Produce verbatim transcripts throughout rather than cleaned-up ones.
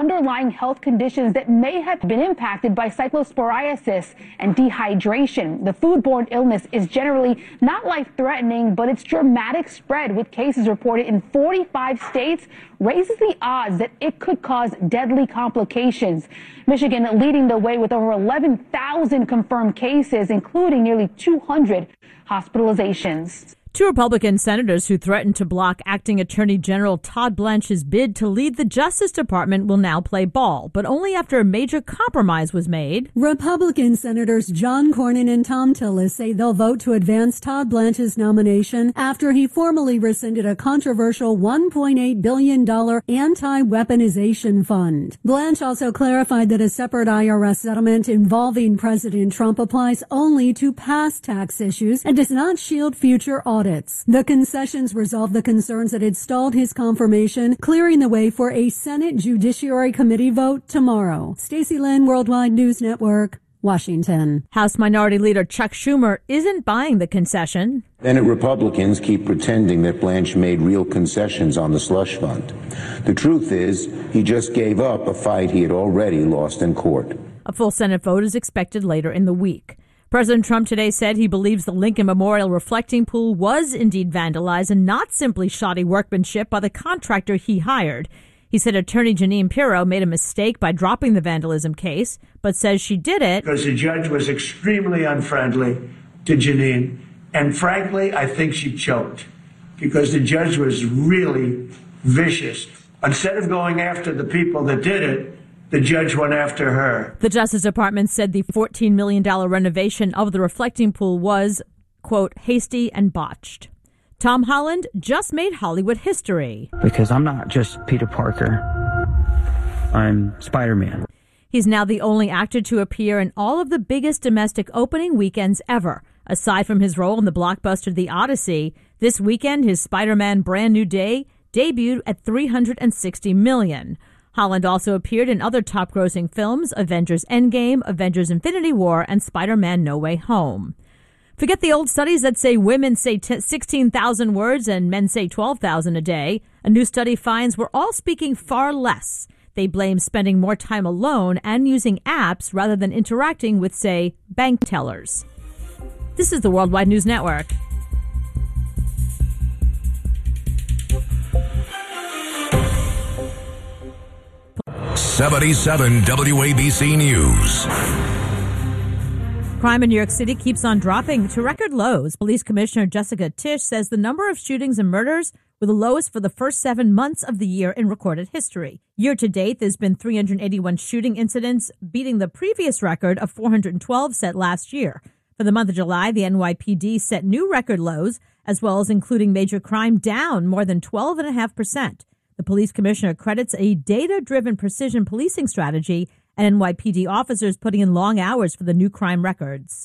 underlying health conditions that may have been impacted by cyclosporiasis and dehydration. The foodborne illness is generally not life-threatening, but its dramatic spread with cases reported in forty-five states raises the odds that it could cause deadly complications. Michigan leading the way with over eleven thousand confirmed cases, including nearly two hundred hospitalizations. Two Republican senators who threatened to block Acting Attorney General Todd Blanche's bid to lead the Justice Department will now play ball, but only after a major compromise was made. Republican Senators John Cornyn and Thom Tillis say they'll vote to advance Todd Blanche's nomination after he formally rescinded a controversial one point eight billion dollars anti-weaponization fund. Blanche also clarified that a separate I R S settlement involving President Trump applies only to past tax issues and does not shield future audits. The concessions resolved the concerns that had stalled his confirmation, clearing the way for a Senate Judiciary Committee vote tomorrow. Stacey Lynn, Worldwide News Network, Washington. House Minority Leader Chuck Schumer isn't buying the concession. Senate Republicans keep pretending that Blanche made real concessions on the slush fund. The truth is, he just gave up a fight he had already lost in court. A full Senate vote is expected later in the week. President Trump today said he believes the Lincoln Memorial reflecting pool was indeed vandalized and not simply shoddy workmanship by the contractor he hired. He said attorney Jeanine Pirro made a mistake by dropping the vandalism case, but says she did it because the judge was extremely unfriendly to Jeanine. And frankly, I think she choked because the judge was really vicious. Instead of going after the people that did it, the judge went after her. The Justice Department said the fourteen million dollars renovation of the reflecting pool was, quote, hasty and botched. Tom Holland just made Hollywood history. Because I'm not just Peter Parker. I'm Spider-Man. He's now the only actor to appear in all of the biggest domestic opening weekends ever. Aside from his role in the blockbuster The Odyssey, this weekend his Spider-Man Brand New Day debuted at three hundred sixty million dollars. Holland also appeared in other top-grossing films, Avengers Endgame, Avengers Infinity War, and Spider-Man No Way Home. Forget the old studies that say women say sixteen thousand words and men say twelve thousand a day. A new study finds we're all speaking far less. They blame spending more time alone and using apps rather than interacting with, say, bank tellers. This is the Worldwide News Network. seventy-seven W A B C News. Crime in New York City keeps on dropping to record lows. Police Commissioner Jessica Tisch says the number of shootings and murders were the lowest for the first seven months of the year in recorded history. Year to date, there's been three hundred eighty-one shooting incidents, beating the previous record of four hundred twelve set last year. For the month of July, the N Y P D set new record lows, as well as including major crime down more than twelve point five percent. The police commissioner credits a data-driven precision policing strategy and N Y P D officers putting in long hours for the new crime records.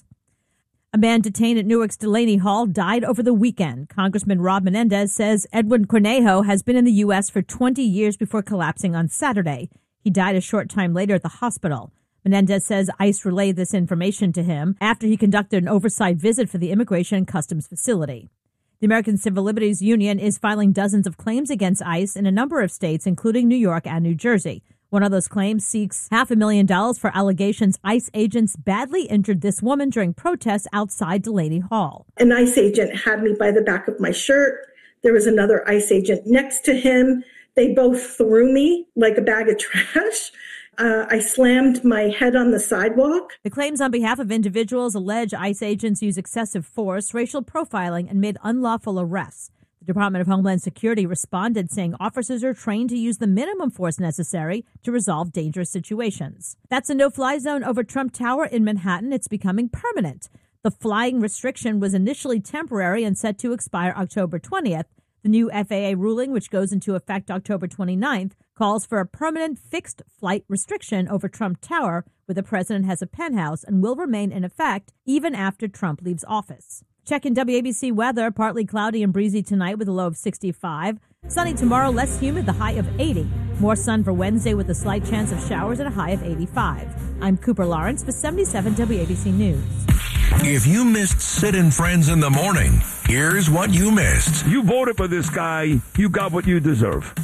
A man detained at Newark's Delaney Hall died over the weekend. Congressman Rob Menendez says Edwin Cornejo has been in the U S for twenty years before collapsing on Saturday. He died a short time later at the hospital. Menendez says ICE relayed this information to him after he conducted an oversight visit for the Immigration and Customs facility. The American Civil Liberties Union is filing dozens of claims against ICE in a number of states, including New York and New Jersey. One of those claims seeks half a million dollars for allegations ICE agents badly injured this woman during protests outside Delaney Hall. An ICE agent had me by the back of my shirt. There was another ICE agent next to him. They both threw me like a bag of trash. Uh, I slammed my head on the sidewalk. The claims on behalf of individuals allege ICE agents use excessive force, racial profiling, and made unlawful arrests. The Department of Homeland Security responded, saying officers are trained to use the minimum force necessary to resolve dangerous situations. That's a no-fly zone over Trump Tower in Manhattan. It's becoming permanent. The flying restriction was initially temporary and set to expire October twentieth. The new F A A ruling, which goes into effect October twenty-ninth, calls for a permanent fixed flight restriction over Trump Tower, where the president has a penthouse and will remain in effect even after Trump leaves office. Check in W A B C weather, partly cloudy and breezy tonight with a low of sixty-five. Sunny tomorrow, less humid, the high of eighty. More sun for Wednesday with a slight chance of showers and a high of eighty-five. I'm Cooper Lawrence for seventy-seven W A B C News. If you missed Sid and Friends in the morning, here's what you missed. You voted for this guy. You got what you deserve.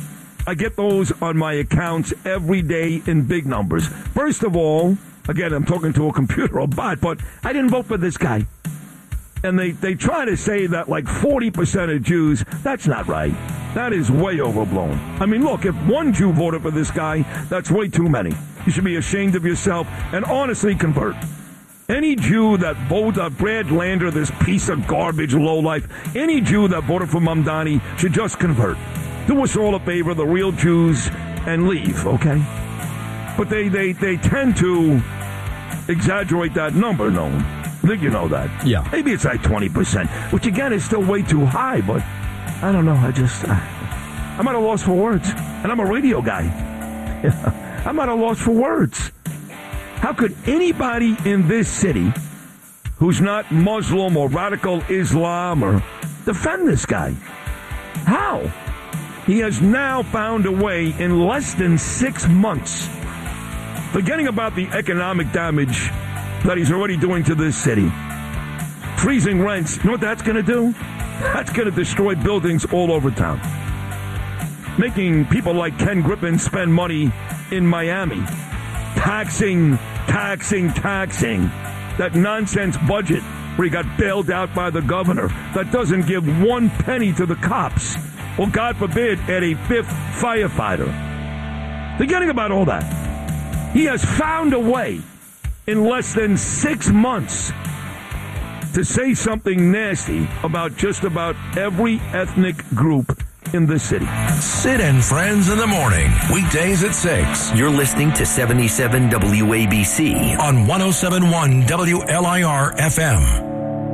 I get those on my accounts every day in big numbers. First of all, again, I'm talking to a computer or bot, but I didn't vote for this guy. And they, they try to say that like forty percent of Jews, that's not right. That is way overblown. I mean, look, if one Jew voted for this guy, that's way too many. You should be ashamed of yourself and honestly convert. Any Jew that voted uh, Brad Lander, this piece of garbage lowlife, any Jew that voted for Mamdani should just convert. Do us all a favor, the real Jews, and leave, okay? But they, they, they tend to exaggerate that number, Noam. I think you know that. Yeah. Maybe it's like twenty percent, which again is still way too high, but I don't know. I just, uh, I'm at a loss for words. And I'm a radio guy. I'm at a loss for words. How could anybody in this city who's not Muslim or radical Islam or defend this guy? How? He has now found a way in less than six months, forgetting about the economic damage that he's already doing to this city. Freezing rents, you know what that's going to do? That's going to destroy buildings all over town. Making people like Ken Griffin spend money in Miami. Taxing, taxing, taxing. That nonsense budget where he got bailed out by the governor that doesn't give one penny to the cops. Or, God forbid, add a fifth firefighter. Forgetting about all that. He has found a way in less than six months to say something nasty about just about every ethnic group in the city. Sid and Friends in the morning, weekdays at six. You're listening to seventy-seven W A B C on one oh seven point one W L I R F M.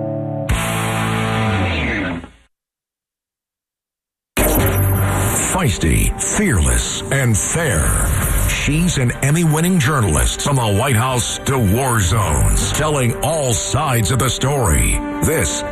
Feisty, fearless, and fair. She's an Emmy-winning journalist from the White House to war zones, telling all sides of the story. This